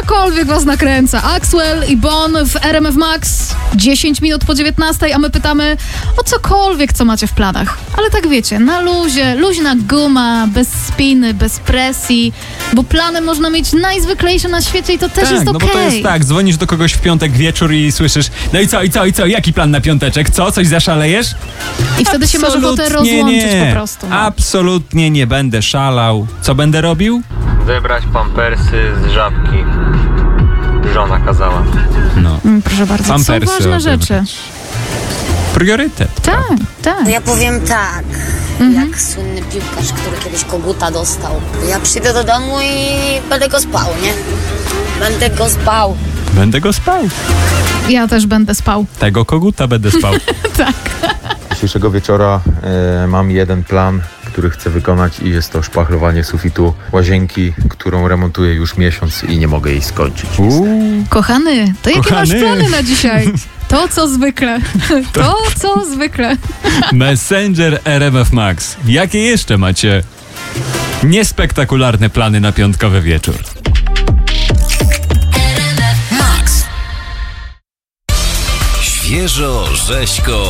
cokolwiek was nakręca. Axwell i Bon w RMF Max, 10 minut po 19, a my pytamy o cokolwiek, co macie w planach. Ale tak wiecie, na luzie, luźna guma, bez spiny, bez presji, bo plany można mieć najzwyklejsze na świecie i to też jest okej. No bo to jest tak, dzwonisz do kogoś w piątek wieczór i słyszysz, no i co, jaki plan na piąteczek? Co? Coś zaszalejesz? I wtedy się masz ochotę rozłączyć po prostu. No. Absolutnie nie będę szalał. Co będę robił? Zebrać pampersy z żabki. Żona kazała. No. Proszę bardzo, Pampersy to są ważne rzeczy. Priorytet. Tak. Ja powiem tak, jak słynny piłkarz, który kiedyś koguta dostał. Ja przyjdę do domu i będę go spał, nie? Będę go spał. Ja też będę spał. Tego koguta będę spał. Tak. Dzisiejszego wieczora mam jeden plan, który chcę wykonać i jest to szpachlowanie sufitu łazienki, którą remontuję już miesiąc i nie mogę jej skończyć. Kochany, to jakie masz plany na dzisiaj? To co zwykle. Messenger RMF Max. Jakie jeszcze macie niespektakularne plany na piątkowy wieczór? Świeżo, rzeźko.